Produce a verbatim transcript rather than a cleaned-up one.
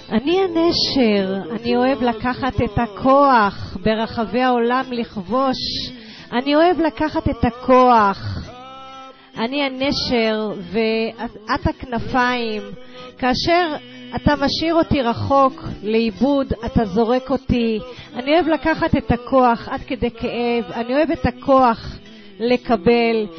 אני הנשר, אני אוהב לקחת את הכוח ברחבי העולם לכבוש. אני אוהב לקחת את הכוח. אני הנשר ואת הכנפיים. כאשר אתה משאיר אותי רחוק לאיבוד, אתה זורק אותי. אני אוהב לקחת את הכוח עד כדי כאב. אני אוהב את הכוח לקבל.